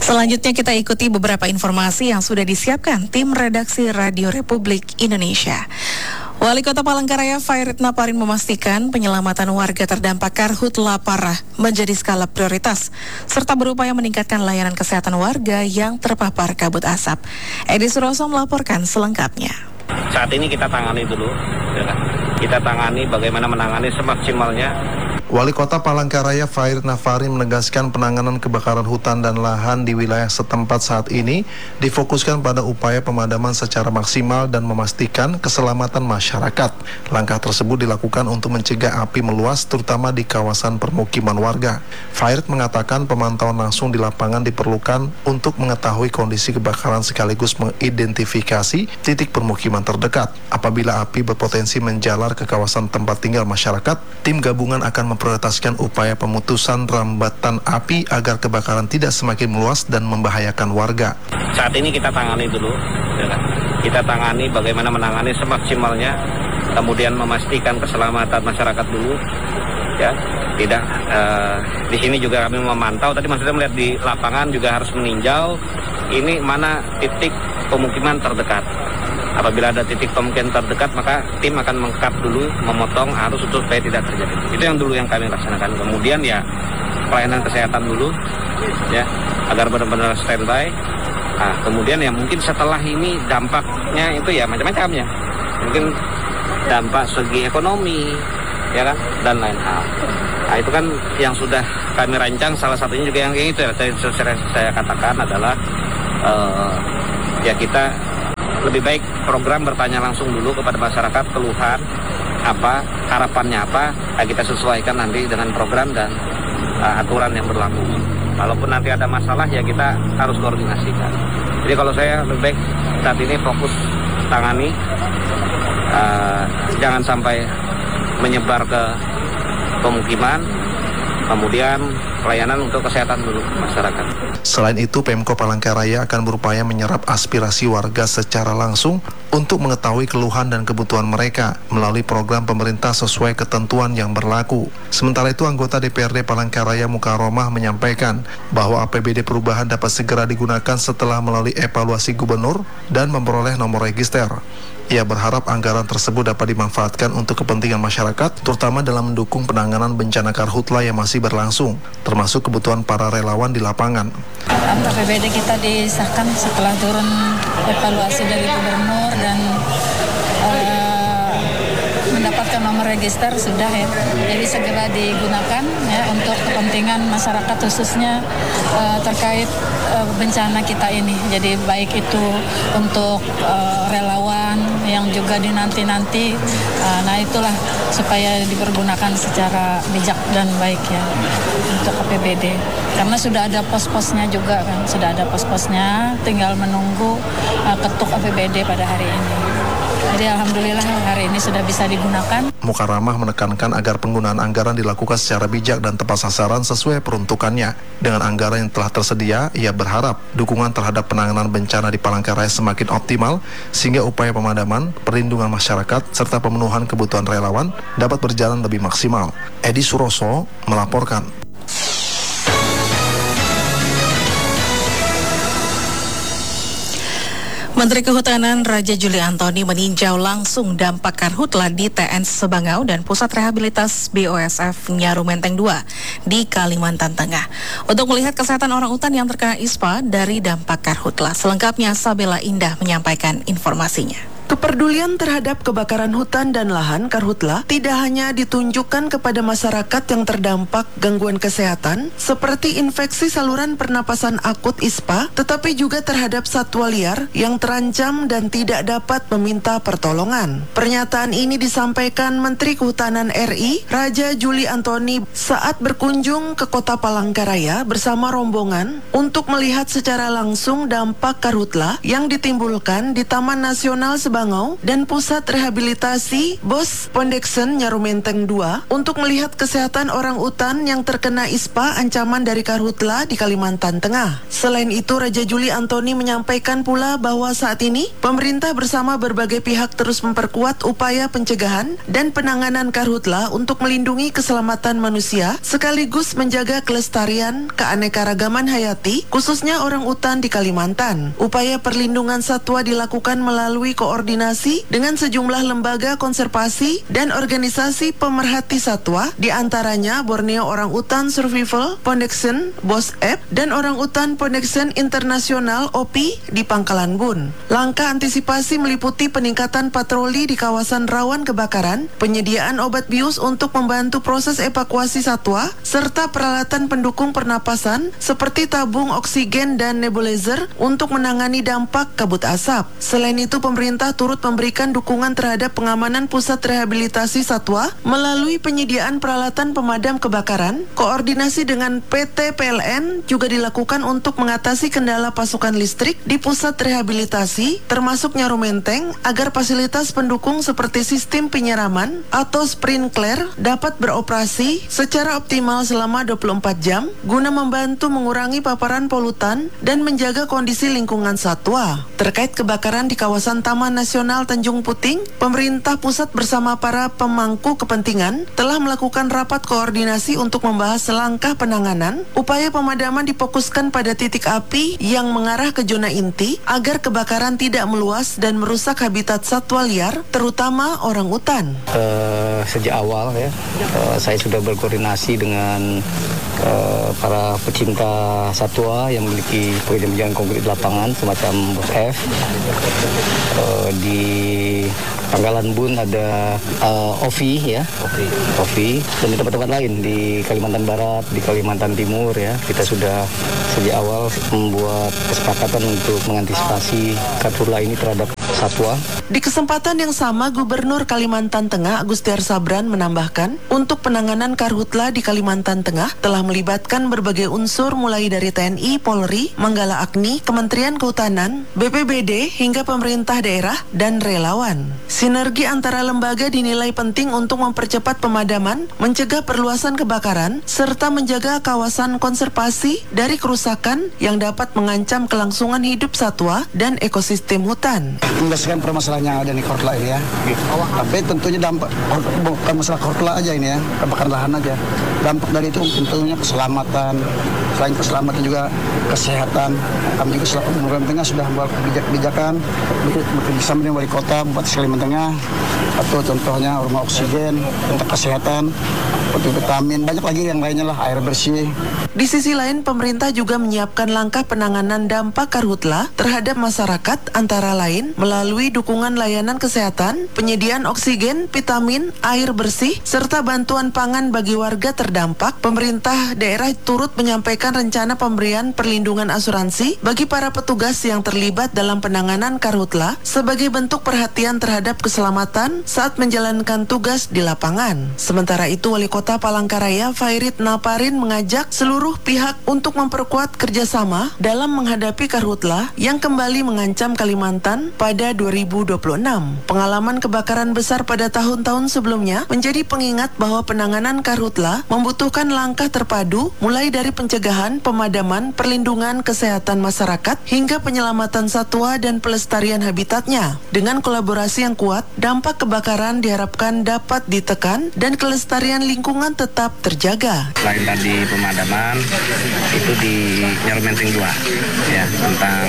Selanjutnya kita ikuti beberapa informasi yang sudah disiapkan tim redaksi Radio Republik Indonesia. Wali Kota Palangkaraya Fairit Naparin memastikan penyelamatan warga terdampak karhutla parah menjadi skala prioritas, serta berupaya meningkatkan layanan kesehatan warga yang terpapar kabut asap. Edi Suroso melaporkan selengkapnya. Saat ini kita tangani dulu, kita tangani bagaimana menangani semaksimalnya. Wali Kota Palangkaraya Fairit Naparin menegaskan penanganan kebakaran hutan dan lahan di wilayah setempat saat ini difokuskan pada upaya pemadaman secara maksimal dan memastikan keselamatan masyarakat. Langkah tersebut dilakukan untuk mencegah api meluas terutama di kawasan permukiman warga. Fairit mengatakan pemantauan langsung di lapangan diperlukan untuk mengetahui kondisi kebakaran sekaligus mengidentifikasi titik permukiman terdekat. Apabila api berpotensi menjalar ke kawasan tempat tinggal masyarakat, tim gabungan akan memprioritaskan upaya pemutusan rambatan api agar kebakaran tidak semakin meluas dan membahayakan warga. Saat ini kita tangani dulu, kita tangani bagaimana menangani semaksimalnya, kemudian memastikan keselamatan masyarakat dulu, ya. Tidak di sini juga kami memantau. Tadi maksudnya melihat di lapangan juga harus meninjau ini mana titik pemukiman terdekat. Apabila ada titik pemukiman terdekat, maka tim akan mengkat dulu, memotong arus untuk supaya tidak terjadi. Itu yang dulu yang kami laksanakan. Kemudian ya pelayanan kesehatan dulu, ya, agar benar-benar standby. Nah, kemudian ya mungkin setelah ini dampaknya itu ya macam-macam ya. Mungkin dampak segi ekonomi, ya kan, dan lain hal. Nah, itu kan yang sudah kami rancang. Salah satunya juga yang itu ya, saya katakan adalah ya kita lebih baik program bertanya langsung dulu kepada masyarakat, keluhan apa, harapannya apa, kita sesuaikan nanti dengan program dan aturan yang berlaku. Walaupun nanti ada masalah ya kita harus koordinasikan. Jadi kalau saya lebih baik saat ini fokus tangani, jangan sampai menyebar ke pemukiman, kemudian pelayanan untuk kesehatan dulu masyarakat. Selain itu, Pemko Palangkaraya akan berupaya menyerap aspirasi warga secara langsung untuk mengetahui keluhan dan kebutuhan mereka melalui program pemerintah sesuai ketentuan yang berlaku. Sementara itu, anggota DPRD Palangkaraya Mukaromah menyampaikan bahwa APBD perubahan dapat segera digunakan setelah melalui evaluasi gubernur dan memperoleh nomor register. Ia berharap anggaran tersebut dapat dimanfaatkan untuk kepentingan masyarakat, terutama dalam mendukung penanganan bencana karhutla yang masih berlangsung, termasuk kebutuhan para relawan di lapangan. APBD kita disahkan setelah turun evaluasi dari gubernur dan mendapatkan nomor register sudah ya. Jadi segera digunakan ya untuk kepentingan masyarakat khususnya terkait bencana kita ini. Jadi baik itu untuk relawan yang juga dinanti-nanti. Nah itulah supaya dipergunakan secara bijak dan baik ya untuk APBD. Karena sudah ada pos-posnya juga kan, sudah ada pos-posnya, tinggal menunggu ketuk APBD pada hari ini. Jadi alhamdulillah hari ini sudah bisa digunakan. Mukaromah menekankan agar penggunaan anggaran dilakukan secara bijak dan tepat sasaran sesuai peruntukannya. Dengan anggaran yang telah tersedia, ia berharap dukungan terhadap penanganan bencana di Palangkaraya semakin optimal sehingga upaya pemadaman, perlindungan masyarakat, serta pemenuhan kebutuhan relawan dapat berjalan lebih maksimal. Edi Suroso melaporkan. Menteri Kehutanan Raja Juli Antoni meninjau langsung dampak karhutla di TN Sebangau dan Pusat Rehabilitas BOSF Nyaru Menteng 2 di Kalimantan Tengah untuk melihat kesehatan orang utan yang terkena ISPA dari dampak karhutla. Selengkapnya Sabela Indah menyampaikan informasinya. Kepedulian terhadap kebakaran hutan dan lahan karhutla tidak hanya ditunjukkan kepada masyarakat yang terdampak gangguan kesehatan seperti infeksi saluran pernapasan akut ISPA, tetapi juga terhadap satwa liar yang terancam dan tidak dapat meminta pertolongan. Pernyataan ini disampaikan Menteri Kehutanan RI Raja Juli Antoni saat berkunjung ke Kota Palangkaraya bersama rombongan untuk melihat secara langsung dampak karhutla yang ditimbulkan di Taman Nasional Sebangau Sebangau dan Pusat Rehabilitasi Bos Pondeksen Nyarumenteng II untuk melihat kesehatan orang utan yang terkena ISPA ancaman dari karhutla di Kalimantan Tengah. Selain itu, Raja Juli Antoni menyampaikan pula bahwa saat ini pemerintah bersama berbagai pihak terus memperkuat upaya pencegahan dan penanganan karhutla untuk melindungi keselamatan manusia sekaligus menjaga kelestarian keanekaragaman hayati khususnya orang utan di Kalimantan. Upaya perlindungan satwa dilakukan melalui koordinasi dengan sejumlah lembaga konservasi dan organisasi pemerhati satwa, di antaranya Borneo Orang Utan Survival Pondeksen BOSEP dan Orang Utan Pondeksen Internasional OPI di Pangkalan Bun. Langkah antisipasi meliputi peningkatan patroli di kawasan rawan kebakaran, penyediaan obat bius untuk membantu proses evakuasi satwa, serta peralatan pendukung pernapasan seperti tabung oksigen dan nebulizer untuk menangani dampak kabut asap. Selain itu, pemerintah turut memberikan dukungan terhadap pengamanan pusat rehabilitasi satwa melalui penyediaan peralatan pemadam kebakaran. Koordinasi dengan PT PLN juga dilakukan untuk mengatasi kendala pasokan listrik di pusat rehabilitasi, termasuk Nyarumenteng, agar fasilitas pendukung seperti sistem penyiraman atau sprinkler dapat beroperasi secara optimal selama 24 jam guna membantu mengurangi paparan polutan dan menjaga kondisi lingkungan satwa. Terkait kebakaran di kawasan Taman Nasional Tanjung Puting, pemerintah pusat bersama para pemangku kepentingan telah melakukan rapat koordinasi untuk membahas langkah penanganan. Upaya pemadaman difokuskan pada titik api yang mengarah ke zona inti agar kebakaran tidak meluas dan merusak habitat satwa liar, terutama orang utan. Sejak awal saya sudah berkoordinasi dengan para pecinta satwa yang memiliki pekerjaan konkret lapangan semacam BOSEP. Di Pangkalan Bun ada OVI dan di tempat-tempat lain di Kalimantan Barat, di Kalimantan Timur kita sudah sejak awal membuat kesepakatan untuk mengantisipasi karhutla ini terhadap satwa. Di kesempatan yang sama, Gubernur Kalimantan Tengah Agustiar Sabran menambahkan, untuk penanganan karhutla di Kalimantan Tengah telah melibatkan berbagai unsur mulai dari TNI, Polri, Manggala Agni, Kementerian Kehutanan, BPBD hingga pemerintah daerah dan relawan. Sinergi antara lembaga dinilai penting untuk mempercepat pemadaman, mencegah perluasan kebakaran, serta menjaga kawasan konservasi dari kerusakan yang dapat mengancam kelangsungan hidup satwa dan ekosistem hutan. Menyelesaikan permasalahan yang ada di karhutla ini tapi tentunya dampak bukan masalah karhutla aja ini kebakaran lahan aja. Dampak dari itu tentunya keselamatan, selain keselamatan juga kesehatan. Kami juga selaku Kalimantan Tengah sudah membuat kebijakan bekerjasama dengan wali kota Bupati Kalimantan Tengah, atau contohnya rumah oksigen untuk kesehatan, vitamin, banyak lagi yang lainnya lah, air bersih. Di sisi lain, pemerintah juga menyiapkan langkah penanganan dampak karhutla terhadap masyarakat, antara lain melalui dukungan layanan kesehatan, penyediaan oksigen, vitamin, air bersih, serta bantuan pangan bagi warga terdampak. Pemerintah daerah turut menyampaikan rencana pemberian perlindungan asuransi bagi para petugas yang terlibat dalam penanganan karhutla sebagai bentuk perhatian terhadap keselamatan saat menjalankan tugas di lapangan. Sementara itu, Wali Kota Palangkaraya Fairit Naparin mengajak seluruh pihak untuk memperkuat kerjasama dalam menghadapi karhutla yang kembali mengancam Kalimantan pada 2026. Pengalaman kebakaran besar pada tahun-tahun sebelumnya menjadi pengingat bahwa penanganan karhutla membutuhkan langkah terpadu mulai dari pencegahan, pemadaman, perlindungan kesehatan masyarakat hingga penyelamatan satwa dan pelestarian habitatnya. Dengan kolaborasi yang kuat, dampak kebakaran diharapkan dapat ditekan dan kelestarian lingkungan tetap terjaga. Selain tadi pemadaman, itu di Nyarumenteng 2 tentang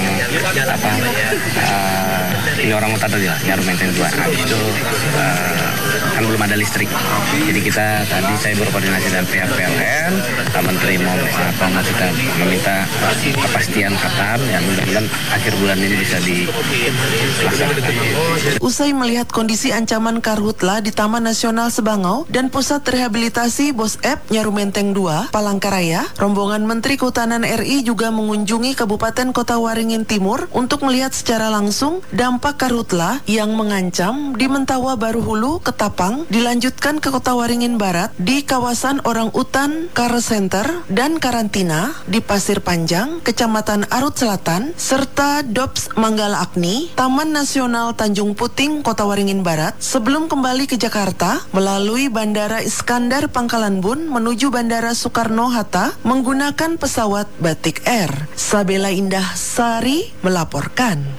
ini orang utan tadi lah, Nyarumenteng 2. Itu kan belum ada listrik. Jadi tadi saya berkoordinasi dengan pihak PLN, Pak Menteri kita meminta kepastian kapan, mudah-mudahan akhir bulan ini bisa dilaksanakan. Usai melihat kondisi ancaman karhutla di Taman Nasional Sebangau dan Pusat Rehabilitasi BOSEP Nyarumenteng 2, Palangkaraya, rombongan Menteri Kehutanan RI juga mengunjungi Kabupaten Kota Waringin Timur untuk melihat secara langsung dampak karhutla yang mengancam di Mentawa Baru Hulu, Ketapang, dilanjutkan ke Kota Waringin Barat di kawasan Orang Utan, Care Center, dan karantina di Pasir Pasir Panjang, Kecamatan Arut Selatan, serta DOPS Manggala Agni, Taman Nasional Tanjung Puting, Kota Waringin Barat, sebelum kembali ke Jakarta melalui Bandara Iskandar Pangkalan Bun menuju Bandara Soekarno-Hatta menggunakan pesawat Batik Air. Sabela Indah Sari melaporkan.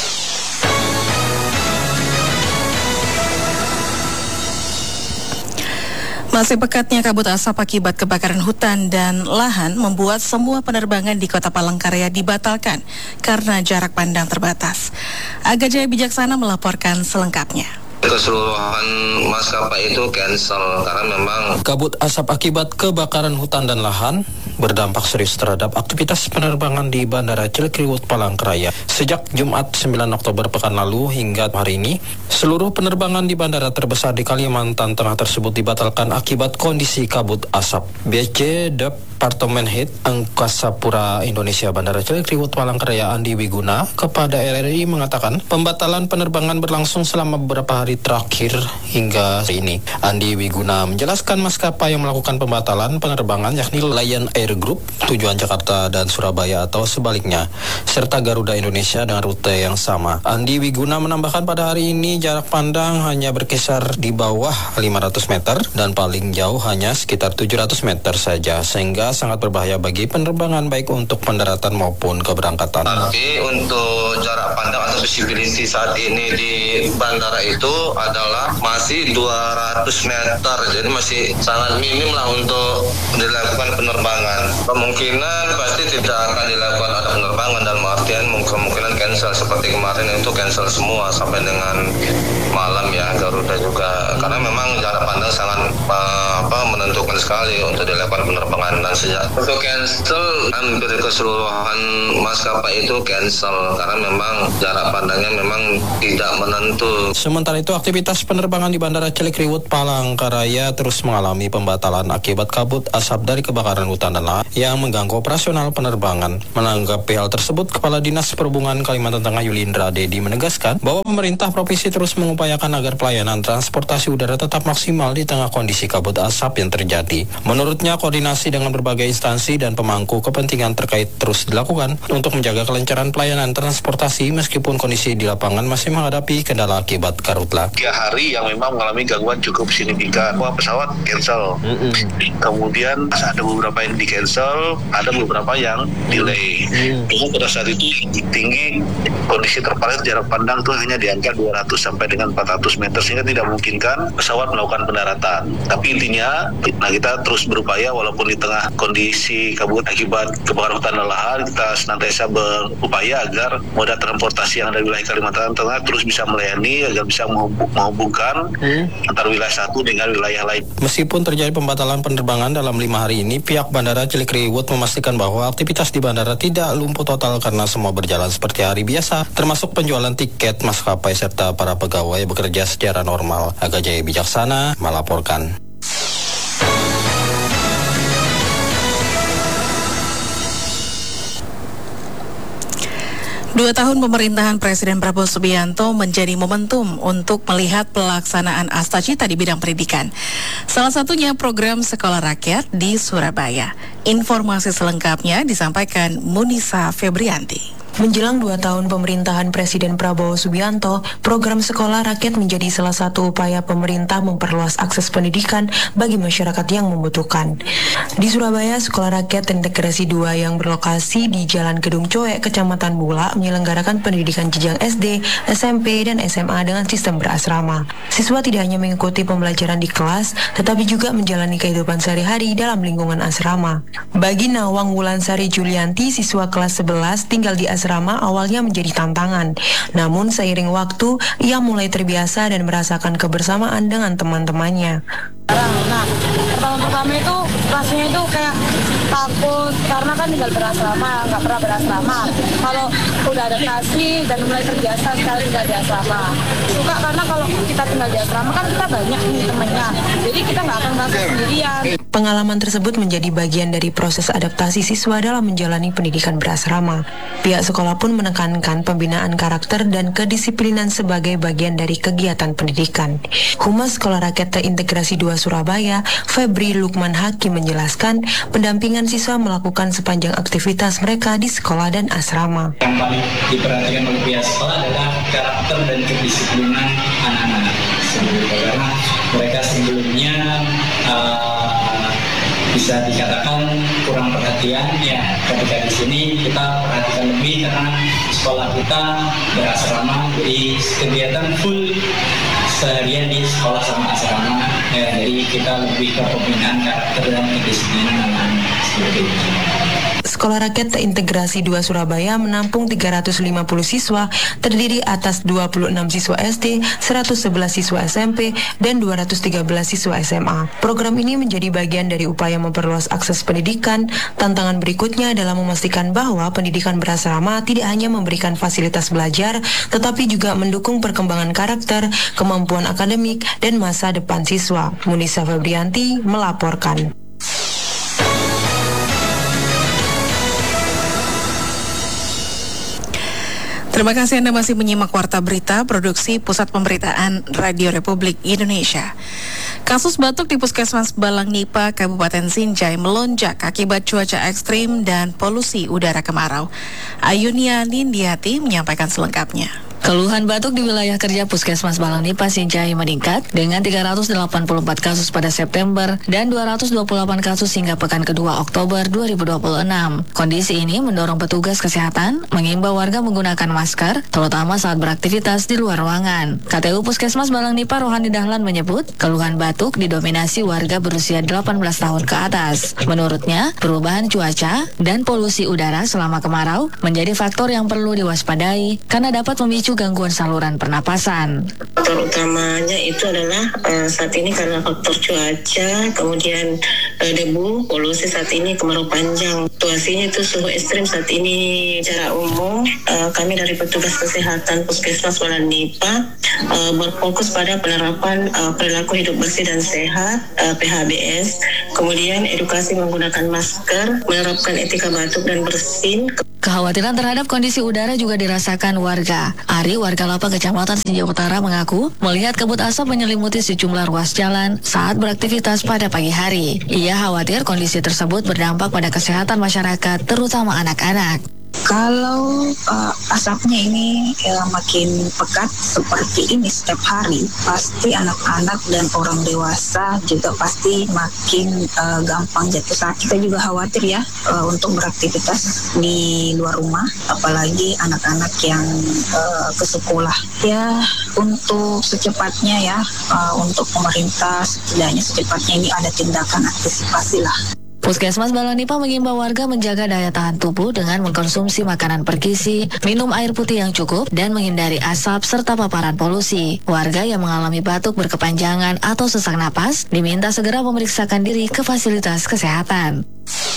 Masih pekatnya kabut asap akibat kebakaran hutan dan lahan membuat semua penerbangan di Kota Palangkaraya dibatalkan karena jarak pandang terbatas. Aga Jaya Bijaksana melaporkan selengkapnya. Keseluruhan maskapai itu cancel karena memang kabut asap akibat kebakaran hutan dan lahan berdampak serius terhadap aktivitas penerbangan di Bandara Cilikriwut Palangkaraya. Sejak Jumat 9 Oktober pekan lalu hingga hari ini, seluruh penerbangan di bandara terbesar di Kalimantan Tengah tersebut dibatalkan akibat kondisi kabut asap. BC Departemen Head Angkasa Pura Indonesia Bandara Cilikriwut Palangkaraya Andi Wiguna kepada RRI mengatakan pembatalan penerbangan berlangsung selama beberapa hari terakhir hingga hari ini. Andi Wiguna menjelaskan maskapai yang melakukan pembatalan penerbangan yakni Lion Air Group tujuan Jakarta dan Surabaya atau sebaliknya, serta Garuda Indonesia dengan rute yang sama. Andi Wiguna menambahkan pada hari ini jarak pandang hanya berkisar di bawah 500 meter dan paling jauh hanya sekitar 700 meter saja, sehingga sangat berbahaya bagi penerbangan baik untuk pendaratan maupun keberangkatan. Tapi untuk jarak pandang atau visibility saat ini di bandara itu adalah masih 200 meter, jadi masih sangat minim lah untuk dilakukan penerbangan. Kemungkinan pasti tidak akan dilakukan ada penerbangan dalam artian kemungkinan cancel seperti kemarin itu cancel semua sampai dengan malam ya Garuda juga karena memang jarak pandang sangat menentukan sekali untuk dilakukan penerbangan dan sejak untuk cancel hampir keseluruhan maskapai itu cancel karena memang jarak pandangnya memang tidak menentu. Sementara itu aktivitas penerbangan di Bandara Cilikriwut Palangkaraya terus mengalami pembatalan akibat kabut asap dari kebakaran hutan dan lahan yang mengganggu operasional penerbangan. Menanggapi hal tersebut, Kepala Dinas Perhubungan Kalimantan Tengah Yulindra Dedi menegaskan bahwa pemerintah provinsi terus mengupayakan agar pelayanan transportasi udara tetap maksimal di tengah kondisi kabut asap yang terjadi. Menurutnya, koordinasi dengan berbagai instansi dan pemangku kepentingan terkait terus dilakukan untuk menjaga kelancaran pelayanan transportasi meskipun kondisi di lapangan masih menghadapi kendala akibat karhutla. 3 hari yang memang mengalami gangguan cukup signifikan. Pesawat cancel. Kemudian ada beberapa yang di cancel, ada beberapa yang delay. Pada saat itu tinggi kondisi terparah jarak pandang tuh hanya di angka 200 sampai dengan 400 meter sehingga tidak memungkinkan pesawat melakukan pendaratan. Tapi intinya, kita terus berupaya walaupun di tengah kondisi kabut akibat kebakaran hutan dan lahan, kita senantiasa berupaya agar moda transportasi yang ada di wilayah Kalimantan Tengah terus bisa melayani agar bisa menghubungkan antara wilayah satu dengan wilayah lain. Meskipun terjadi pembatalan penerbangan dalam 5 hari ini, pihak Bandara Cilikriwut memastikan bahwa aktivitas di bandara tidak lumpuh total karena semua berjalan seperti hari biasa, termasuk penjualan tiket maskapai serta para pegawai bekerja secara normal. Aga Jaya Bijaksana melaporkan. Dua tahun pemerintahan Presiden Prabowo Subianto menjadi momentum untuk melihat pelaksanaan Astacita di bidang pendidikan. Salah satunya program Sekolah Rakyat di Surabaya. Informasi selengkapnya disampaikan Munisa Febrianti. Menjelang 2 tahun pemerintahan Presiden Prabowo Subianto, program Sekolah Rakyat menjadi salah satu upaya pemerintah memperluas akses pendidikan bagi masyarakat yang membutuhkan. Di Surabaya, Sekolah Rakyat Integrasi 2 yang berlokasi di Jalan Gedung Coek, Kecamatan Bula, menyelenggarakan pendidikan jenjang SD, SMP, dan SMA dengan sistem berasrama. Siswa tidak hanya mengikuti pembelajaran di kelas, tetapi juga menjalani kehidupan sehari-hari dalam lingkungan asrama. Bagi Nawang Wulansari Julianti, siswa kelas 11 tinggal di asrama awalnya menjadi tantangan. Namun seiring waktu, ia mulai terbiasa dan merasakan kebersamaan dengan teman-temannya. Nah, pertama itu rasanya itu kayak takut karena kan tinggal berasrama, nggak pernah berasrama. Kalau udah adaptasi dan mulai terbiasa sekali tinggal di asrama. Suka karena kalau kita tinggal di asrama kan kita banyak nih temannya, jadi kita nggak akan merasa sendirian. Pengalaman tersebut menjadi bagian dari proses adaptasi siswa dalam menjalani pendidikan berasrama. Pihak sekolah pun menekankan pembinaan karakter dan kedisiplinan sebagai bagian dari kegiatan pendidikan. Humas Sekolah Rakyat Terintegrasi 2 Surabaya, Febri Lukman Hakim menjelaskan pendampingan dengan siswa melakukan sepanjang aktivitas mereka di sekolah dan asrama. Yang paling diperhatikan oleh pihak sekolah adalah karakter dan kedisiplinan anak-anak. Karena mereka sebelumnya bisa dikatakan kurang perhatian ya. Ketika di sini kita perhatikan lebih karena sekolah kita berasrama, jadi kegiatan full seharian di sekolah sama asrama ya, jadi kita lebih ke pembinaan karakter dan kedisiplinan anak-anak seperti itu. Sekolah Rakyat Terintegrasi 2 Surabaya menampung 350 siswa, terdiri atas 26 siswa SD, 111 siswa SMP, dan 213 siswa SMA. Program ini menjadi bagian dari upaya memperluas akses pendidikan. Tantangan berikutnya adalah memastikan bahwa pendidikan berasrama tidak hanya memberikan fasilitas belajar, tetapi juga mendukung perkembangan karakter, kemampuan akademik, dan masa depan siswa. Munisa Febrianti melaporkan. Terima kasih Anda masih menyimak Warta Berita Produksi Pusat Pemberitaan Radio Republik Indonesia. Kasus batuk di Puskesmas Balang Nipa, Kabupaten Sinjai melonjak akibat cuaca ekstrim dan polusi udara kemarau. Ayunia Nindiati menyampaikan selengkapnya. Keluhan batuk di wilayah kerja Puskesmas Balang Nipa Sinjai meningkat dengan 384 kasus pada September dan 228 kasus hingga pekan kedua Oktober 2026. Kondisi ini mendorong petugas kesehatan mengimbau warga menggunakan masker, terutama saat beraktivitas di luar ruangan. KTU Puskesmas Balang Nipa Rohani Dahlan menyebut keluhan batuk didominasi warga berusia 18 tahun ke atas. Menurutnya, perubahan cuaca dan polusi udara selama kemarau menjadi faktor yang perlu diwaspadai karena dapat memicu gangguan saluran pernapasan. Faktor utamanya itu adalah saat ini karena faktor cuaca, kemudian debu, polusi saat ini kemarau panjang. Situasinya itu suhu ekstrim saat ini secara umum. Kami dari petugas kesehatan Puskesmas Balang Nipa berfokus pada penerapan perilaku hidup bersih dan sehat (PHBS), kemudian edukasi menggunakan masker, menerapkan etika batuk dan bersin. Kekhawatiran terhadap kondisi udara juga dirasakan warga. Ari, warga Lapa Kecamatan Sinjai Utara mengaku melihat kabut asap menyelimuti sejumlah ruas jalan saat beraktivitas pada pagi hari. Ia khawatir kondisi tersebut berdampak pada kesehatan masyarakat, terutama anak-anak. Kalau asapnya ini makin pekat seperti ini setiap hari, pasti anak-anak dan orang dewasa juga pasti makin gampang jatuh sakit. Kita juga khawatir ya untuk beraktivitas di luar rumah, apalagi anak-anak yang ke sekolah. Ya, untuk secepatnya ya, untuk pemerintah setidaknya secepatnya ini ada tindakan antisipasi lah. Puskesmas Balang Nipa mengimbau warga menjaga daya tahan tubuh dengan mengkonsumsi makanan bergizi, minum air putih yang cukup, dan menghindari asap serta paparan polusi. Warga yang mengalami batuk berkepanjangan atau sesak napas diminta segera memeriksakan diri ke fasilitas kesehatan.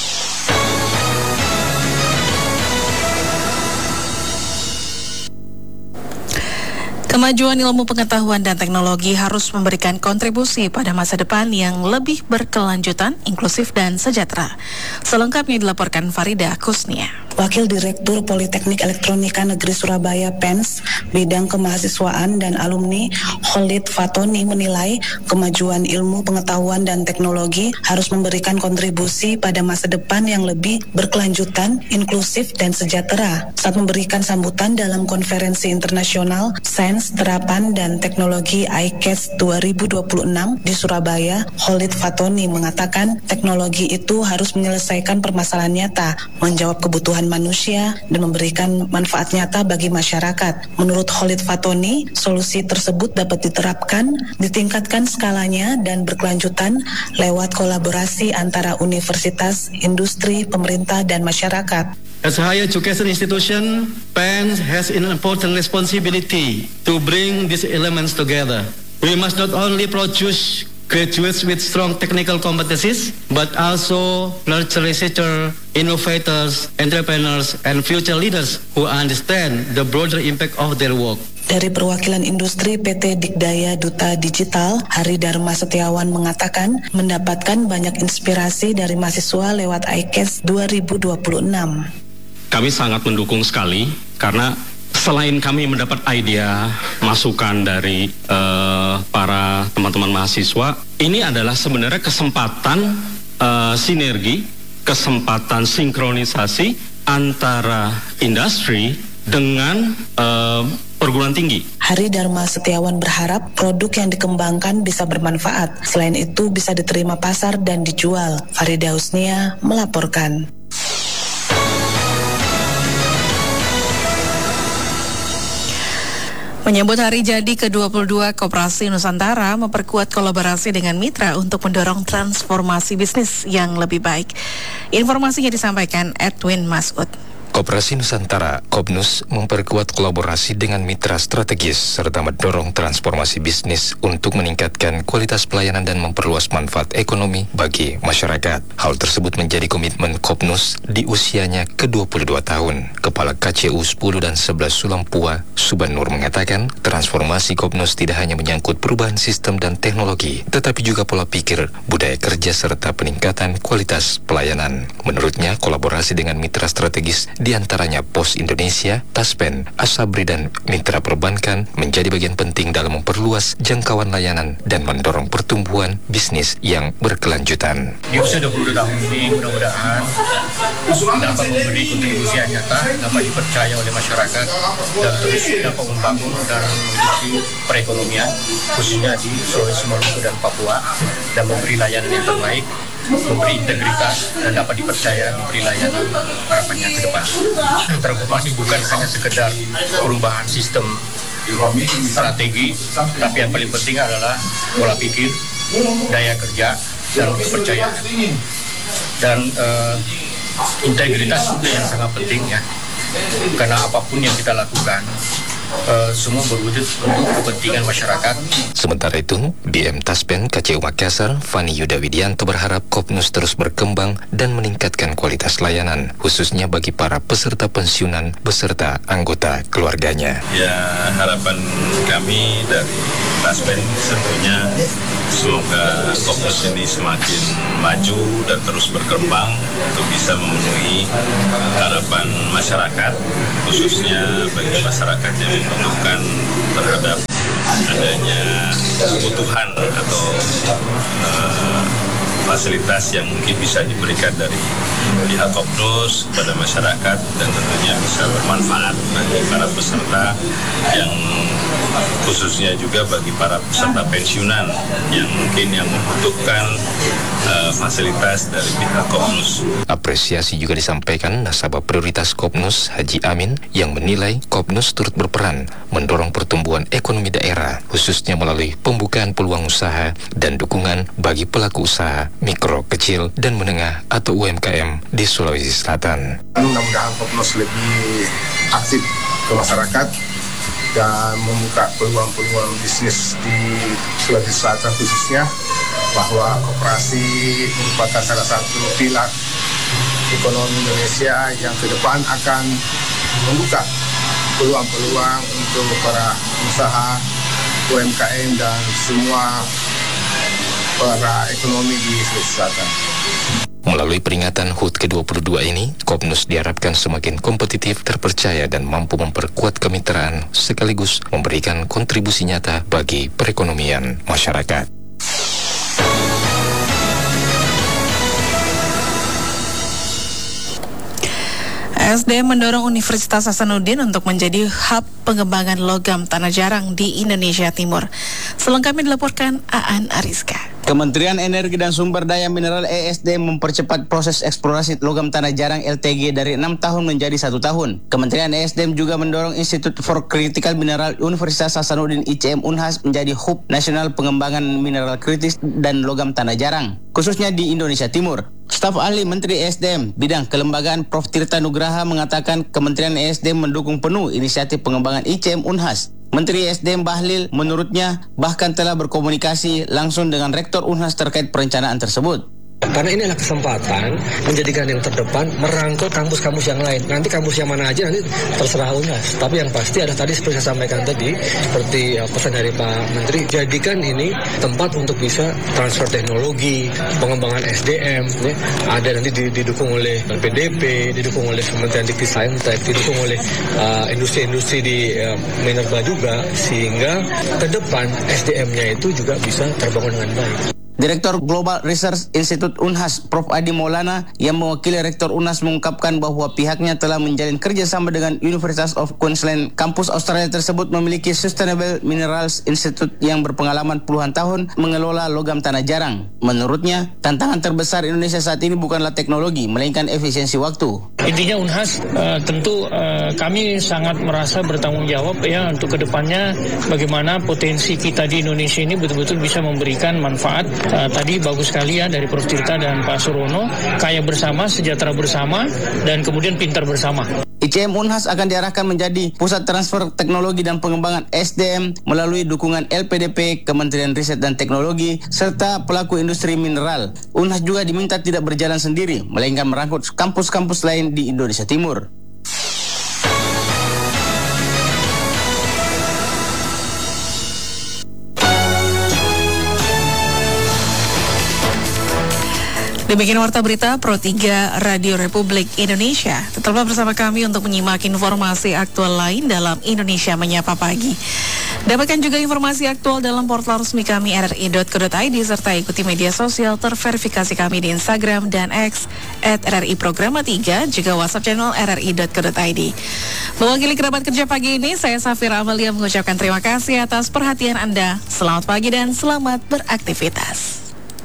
Kemajuan ilmu pengetahuan dan teknologi harus memberikan kontribusi pada masa depan yang lebih berkelanjutan, inklusif, dan sejahtera. Selengkapnya dilaporkan Farida Kusnia. Wakil Direktur Politeknik Elektronika Negeri Surabaya PENS, Bidang Kemahasiswaan dan Alumni, Khalid Fatoni menilai kemajuan ilmu pengetahuan dan teknologi harus memberikan kontribusi pada masa depan yang lebih berkelanjutan, inklusif, dan sejahtera. Saat memberikan sambutan dalam konferensi internasional Sains, Terapan, dan Teknologi ICAST 2026 di Surabaya, Khalid Fatoni mengatakan teknologi itu harus menyelesaikan permasalahan nyata, menjawab kebutuhan manusia, dan memberikan manfaat nyata bagi masyarakat. Menurut Khalid Fatoni, solusi tersebut dapat diterapkan, ditingkatkan skalanya, dan berkelanjutan lewat kolaborasi antara universitas, industri, pemerintah, dan masyarakat. As a higher education institution, PENS has an important responsibility to bring these elements together. We must not only produce graduates with strong technical competencies, but also nurture researchers, innovators, entrepreneurs, and future leaders who understand the broader impact of their work. Dari perwakilan industri PT Dikdaya Duta Digital, Hari Dharma Setiawan mengatakan mendapatkan banyak inspirasi dari mahasiswa lewat ICAST 2026. Kami sangat mendukung sekali karena selain kami mendapat ide, masukan dari para teman-teman mahasiswa, ini adalah sebenarnya kesempatan sinergi kesempatan sinkronisasi antara industri dengan perguruan tinggi. Hari Dharma Setiawan berharap produk yang dikembangkan bisa bermanfaat. Selain itu bisa diterima pasar dan dijual. Farida Husnia melaporkan. Menyambut hari jadi ke-22, Koperasi Nusantara memperkuat kolaborasi dengan mitra untuk mendorong transformasi bisnis yang lebih baik. Informasinya disampaikan Edwin Masud. Koperasi Nusantara, Kopnus, memperkuat kolaborasi dengan mitra strategis serta mendorong transformasi bisnis untuk meningkatkan kualitas pelayanan dan memperluas manfaat ekonomi bagi masyarakat. Hal tersebut menjadi komitmen Kopnus di usianya ke-22 tahun. Kepala KCU 10 dan 11 Sulampua, Suban Nur mengatakan, transformasi Kopnus tidak hanya menyangkut perubahan sistem dan teknologi, tetapi juga pola pikir, budaya kerja serta peningkatan kualitas pelayanan. Menurutnya, kolaborasi dengan mitra strategis di antaranya Pos Indonesia, Taspen, Asabri dan mitra perbankan menjadi bagian penting dalam memperluas jangkauan layanan dan mendorong pertumbuhan bisnis yang berkelanjutan. Di usia 22 tahun ini mudah-mudahan dapat memberi kontribusi yang nyata, dapat dipercaya oleh masyarakat dan terus dapat membangun dan mendukung perekonomian khususnya di Sulawesi, Maluku dan Papua dan memberi layanan yang terbaik, memberi integritas dan dapat dipercaya memberi layanan harapannya ke depan. Transformasi bukan hanya sekedar perubahan sistem strategi, tapi yang paling penting adalah pola pikir, daya kerja, dan kepercayaan. Dan integritas itu yang sangat penting ya, karena apapun yang kita lakukan semua berwujud untuk kepentingan masyarakat. Sementara itu, BM Taspen KCU Makassar, Fani Yuda Widianto berharap Kopnus terus berkembang dan meningkatkan kualitas layanan, khususnya bagi para peserta pensiunan beserta anggota keluarganya. Ya, harapan kami dari Taspen tentunya semoga Kopnus ini semakin maju dan terus berkembang untuk bisa memenuhi harapan masyarakat, khususnya bagi masyarakat yang membutuhkan terhadap adanya kebutuhan atau fasilitas yang mungkin bisa diberikan dari pihak Kopnus kepada masyarakat dan tentunya bisa bermanfaat bagi para peserta yang khususnya juga bagi para peserta pensiunan yang mungkin yang membutuhkan fasilitas dari pihak Kopnus. Apresiasi juga disampaikan nasabah prioritas Kopnus Haji Amin yang menilai Kopnus turut berperan mendorong pertumbuhan ekonomi daerah khususnya melalui pembukaan peluang usaha dan dukungan bagi pelaku usaha mikro, kecil, dan menengah atau UMKM di Sulawesi Selatan. Mudah-mudahan Kopnus lebih aktif ke masyarakat dan membuka peluang-peluang bisnis di Sulawesi Selatan khususnya, bahwa koperasi merupakan salah satu pilar ekonomi Indonesia yang ke depan akan membuka peluang-peluang untuk para usaha, UMKM, dan semua para ekonomi di Sulawesi Selatan. Melalui peringatan HUT ke-22 ini, Kopnus diharapkan semakin kompetitif, terpercaya, dan mampu memperkuat kemitraan sekaligus memberikan kontribusi nyata bagi perekonomian masyarakat. SDM mendorong Universitas Hasanuddin untuk menjadi hub pengembangan logam tanah jarang di Indonesia Timur. Selengkapnya dilaporkan Aan Ariska. Kementerian Energi dan Sumber Daya Mineral ESDM mempercepat proses eksplorasi logam tanah jarang LTG dari 6 tahun menjadi 1 tahun. Kementerian ESDM juga mendorong Institute for Critical Mineral Universitas Hasanuddin ICM Unhas menjadi hub nasional pengembangan mineral kritis dan logam tanah jarang, khususnya di Indonesia Timur. Staf ahli Menteri ESDM bidang kelembagaan Prof. Tirta Nugraha mengatakan Kementerian ESDM mendukung penuh inisiatif pengembangan ICM Unhas. Menteri ESDM Bahlil menurutnya bahkan telah berkomunikasi langsung dengan Rektor Unhas terkait perencanaan tersebut. Karena ini adalah kesempatan menjadikan yang terdepan merangkul kampus-kampus yang lain. Nanti kampus yang mana aja nanti terserah Unhas. Tapi yang pasti ada tadi seperti saya sampaikan tadi, seperti pesan dari Pak Menteri, jadikan ini tempat untuk bisa transfer teknologi, pengembangan SDM. Ya. Ada nanti didukung oleh PDP, didukung oleh Kementerian Dikti Saintek, didukung oleh industri-industri di Minerba juga, sehingga ke depan SDM-nya itu juga bisa terbangun dengan baik. Direktur Global Research Institute Unhas, Prof. Adi Maulana, yang mewakili Rektor Unhas mengungkapkan bahwa pihaknya telah menjalin kerjasama dengan University of Queensland. Kampus Australia tersebut memiliki Sustainable Minerals Institute yang berpengalaman puluhan tahun mengelola logam tanah jarang. Menurutnya, tantangan terbesar Indonesia saat ini bukanlah teknologi, melainkan efisiensi waktu. Intinya Unhas tentu kami sangat merasa bertanggung jawab ya untuk kedepannya bagaimana potensi kita di Indonesia ini betul-betul bisa memberikan manfaat. Tadi bagus sekali ya dari Prof. Tirta dan Pak Surono, kaya bersama, sejahtera bersama, dan kemudian pintar bersama. ICM Unhas akan diarahkan menjadi pusat transfer teknologi dan pengembangan SDM melalui dukungan LPDP, Kementerian Riset dan Teknologi, serta pelaku industri mineral. Unhas juga diminta tidak berjalan sendiri, melainkan merangkul kampus-kampus lain di Indonesia Timur. Demikian warta berita Pro 3 Radio Republik Indonesia. Tetaplah bersama kami untuk menyimak informasi aktual lain dalam Indonesia Menyapa Pagi. Dapatkan juga informasi aktual dalam portal resmi kami rri.co.id serta ikuti media sosial terverifikasi kami di Instagram dan X @RRI_3, juga WhatsApp channel rri.co.id. Mewakili kerabat kerja pagi ini, saya Safira Amalia mengucapkan terima kasih atas perhatian Anda. Selamat pagi dan selamat beraktivitas.